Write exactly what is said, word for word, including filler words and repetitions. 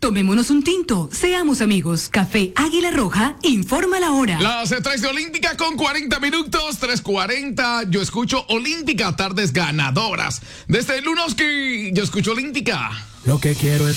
Tomémonos un tinto, seamos amigos. Café Águila Roja, informa la hora. Las tres de Olímpica con cuarenta minutos, tres cuarenta. Yo escucho Olímpica, tardes ganadoras. Desde el Lunoski, yo escucho Olímpica. Lo que quiero es